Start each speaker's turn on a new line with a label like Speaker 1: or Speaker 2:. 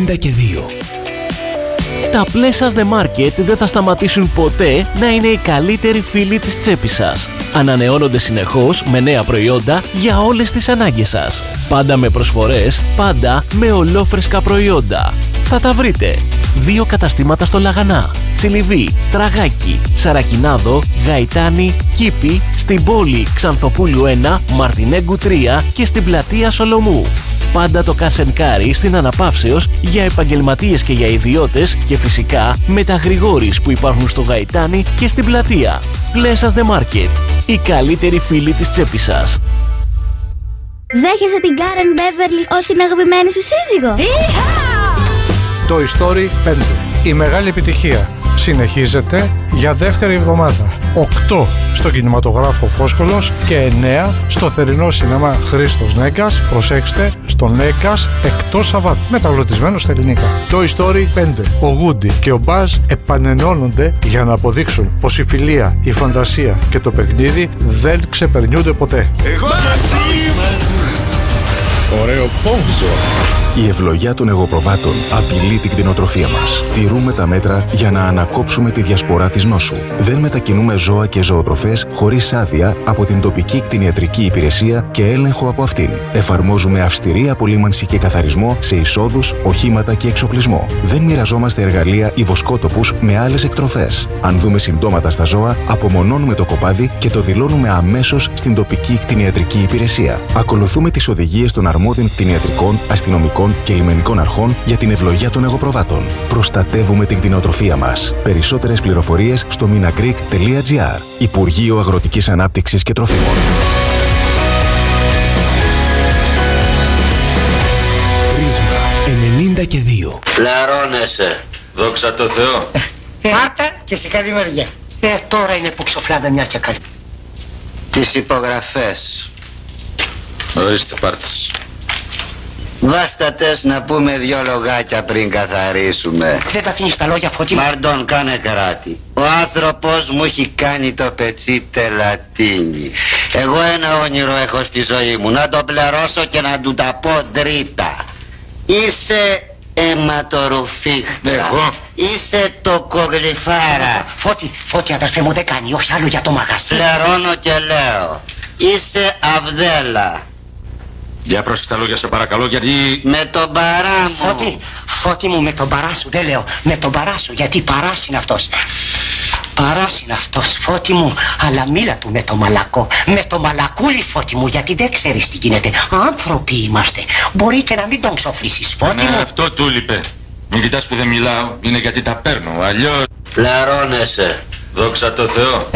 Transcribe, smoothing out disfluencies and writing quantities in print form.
Speaker 1: 92.
Speaker 2: Τα Pleasures The Market δεν θα σταματήσουν ποτέ να είναι οι καλύτεροι φίλοι της τσέπης σας. Ανανεώνονται συνεχώς με νέα προϊόντα για όλες τις ανάγκες σας. Πάντα με προσφορές, πάντα με ολόφρεσκα προϊόντα. Θα τα βρείτε. 2 καταστήματα στο Λαγανά, Τσιλιβί, Τραγάκι, Σαρακινάδο, Γαϊτάνη, Κήπη, στην πόλη Ξανθοπούλου 1, Μαρτινέγκου 3 και στην πλατεία Σολομού. Πάντα το Κασενκάρι στην Αναπαύσεως για επαγγελματίες και για ιδιώτες και φυσικά με τα Γρηγόρης που υπάρχουν στο Γαϊτάνι και στην πλατεία. Pleasures The Market, οι καλύτεροι φίλοι της τσέπης σας.
Speaker 3: Δέχεσαι την Karen Beverly ως την αγαπημένη σου σύζυγο?
Speaker 4: Toy Story 5. Η μεγάλη επιτυχία συνεχίζεται για δεύτερη εβδομάδα. 8 στο κινηματογράφο Φόσκολος και 9 στο θερινό σινεμά Χρήστος Νέκας. Προσέξτε, στο Νέκας εκτός Σαββάτου. Μεταγλωτισμένο στα ελληνικά. Toy Story 5. Ο Woody και ο Buzz επανενώνονται για να αποδείξουν πως η φιλία, η φαντασία και το παιχνίδι δεν ξεπερνιούνται ποτέ.
Speaker 5: Εγώ μαζί. Ωραίο πόνζο.
Speaker 6: Η ευλογιά των εγωπροβάτων απειλεί την κτηνοτροφία μας. Τηρούμε τα μέτρα για να ανακόψουμε τη διασπορά της νόσου. Δεν μετακινούμε ζώα και ζωοτροφές χωρίς άδεια από την τοπική κτηνιατρική υπηρεσία και έλεγχο από αυτήν. Εφαρμόζουμε αυστηρή απολύμανση και καθαρισμό σε εισόδους, οχήματα και εξοπλισμό. Δεν μοιραζόμαστε εργαλεία ή βοσκότοπους με άλλες εκτροφές. Αν δούμε συμπτώματα στα ζώα, απομονώνουμε το κοπάδι και το δηλώνουμε αμέσως στην τοπική κτηνιατρική υπηρεσία. Ακολουθούμε τις οδηγίες των αρμόδιων κτηνιατρικών, αστυνομικών και λιμενικών αρχών για την ευλογιά των εγωπροβάτων. Προστατεύουμε την κτηνοτροφία μας. Περισσότερες πληροφορίες στο minagreek.gr. Υπουργείο Αγροτικής Ανάπτυξης και Τροφίμων.
Speaker 1: Πρίσμα 92.
Speaker 7: Λαρώνεσαι. Δόξα τω Θεώ.
Speaker 8: Πάρτα και σε καλή μεριά. Τώρα είναι που ξοφλάμε μια και καλή.
Speaker 7: Τις υπογραφές. Ορίστε πάρτες. Βάστατες να πούμε 2 λογάκια πριν καθαρίσουμε.
Speaker 8: Δεν τα αφήνεις τα λόγια, Φώτη.
Speaker 7: Μαρντών, κάνε κράτη. Ο άνθρωπος μου έχει κάνει το πετσίτε λατίνι. Εγώ ένα όνειρο έχω στη ζωή μου, να το πληρώσω και να του τα πω τρίτα. Είσαι αιματορουφίχτρα.
Speaker 5: Εγώ.
Speaker 7: Είσαι το κογλυφάρα.
Speaker 8: Φώτη αδερφέ μου, δεν κάνει, όχι άλλο για το μαγαζί.
Speaker 7: Πληρώνω και λέω. Είσαι Αβδέλα.
Speaker 5: Για πρόσεχε τα λόγια σε παρακαλώ, γιατί...
Speaker 7: Με τον παρά μου.
Speaker 8: Φώτη μου, με τον παρά σου, δεν λέω. Με τον παρά σου, γιατί παράς είναι αυτός. Παράς είναι αυτός, Φώτη μου. Αλλά μίλα του με το μαλακό. Με το μαλακούλι, Φώτη μου, γιατί δεν ξέρεις τι γίνεται. Άνθρωποι είμαστε. Μπορεί και να μην τον ξοφλήσεις, Φώτη μου.
Speaker 5: Αυτό του λείπε. Μην κοιτάς που δεν μιλάω, είναι γιατί τα παίρνω. Αλλιώς...
Speaker 7: Πλαρώνεσαι. Δόξα τω Θεώ.